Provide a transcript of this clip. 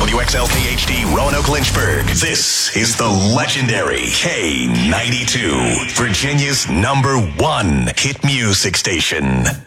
WXLK-HD Roanoke Lynchburg. This is the legendary K92, Virginia's #1 hit music station.